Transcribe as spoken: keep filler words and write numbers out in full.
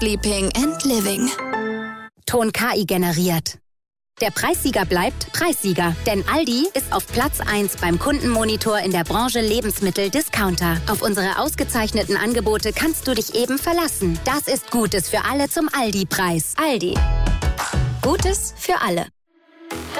Sleeping and Living. Ton K I generiert. Der Preissieger bleibt Preissieger, denn Aldi ist auf Platz eins beim Kundenmonitor in der Branche Lebensmittel-Discounter. Auf unsere ausgezeichneten Angebote kannst du dich eben verlassen. Das ist Gutes für alle zum Aldi-Preis. Aldi. Gutes für alle.